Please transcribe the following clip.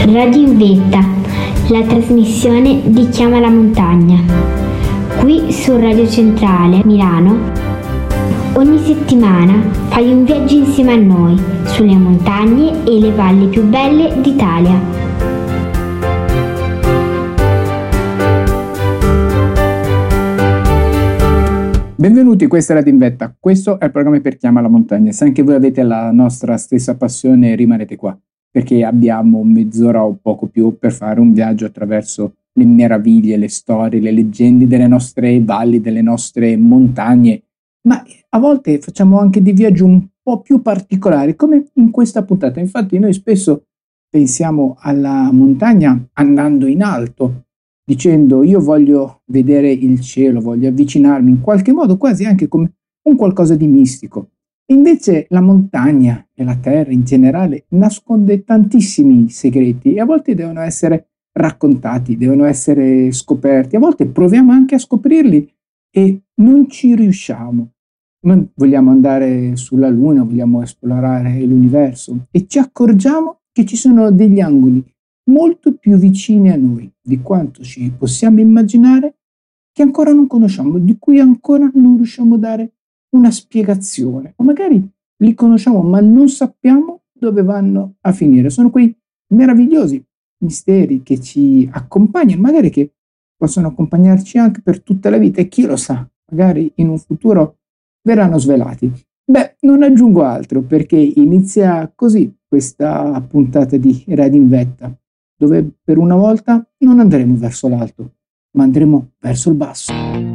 Radio in Vetta, la trasmissione di Chiama la Montagna. Qui su Radio Centrale Milano, ogni settimana fai un viaggio insieme a noi sulle montagne e le valli più belle d'Italia. Benvenuti, questa è Radio in Vetta, questo è il programma per Chiama la Montagna. Se anche voi avete la nostra stessa passione, rimanete qua, perché abbiamo mezz'ora o poco più per fare un viaggio attraverso le meraviglie, le storie, le leggende delle nostre valli, delle nostre montagne, ma a volte facciamo anche dei viaggi un po' più particolari, come in questa puntata. Infatti noi spesso pensiamo alla montagna andando in alto, dicendo io voglio vedere il cielo, voglio avvicinarmi in qualche modo, quasi anche come un qualcosa di mistico. Invece la montagna e la terra in generale nasconde tantissimi segreti e a volte devono essere raccontati, devono essere scoperti. A volte proviamo anche a scoprirli e non ci riusciamo. Noi vogliamo andare sulla Luna, vogliamo esplorare l'universo e ci accorgiamo che ci sono degli angoli molto più vicini a noi di quanto ci possiamo immaginare, che ancora non conosciamo, di cui ancora non riusciamo a dare una spiegazione, o magari li conosciamo ma non sappiamo dove vanno a finire. Sono quei meravigliosi misteri che ci accompagnano, magari che possono accompagnarci anche per tutta la vita, e chi lo sa, magari in un futuro verranno svelati. Beh, non aggiungo altro, perché inizia così questa puntata di Radio in Vetta, dove per una volta non andremo verso l'alto, ma andremo verso il basso.